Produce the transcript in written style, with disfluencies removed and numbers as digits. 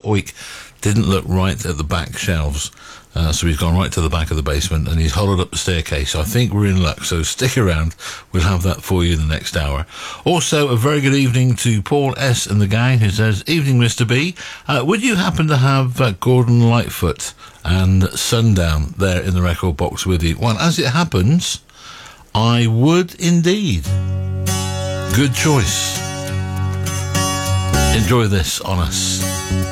Oik didn't look right at the back shelves. So he's gone right to the back of the basement and he's hollowed up the staircase. So I think we're in luck. So stick around. We'll have that for you in the next hour. Also, a very good evening to Paul S. and the gang, who says, "Evening, Mr. B. Would you happen to have Gordon Lightfoot and Sundown there in the record box with you?" Well, as it happens, I would indeed. Good choice. Enjoy this on us.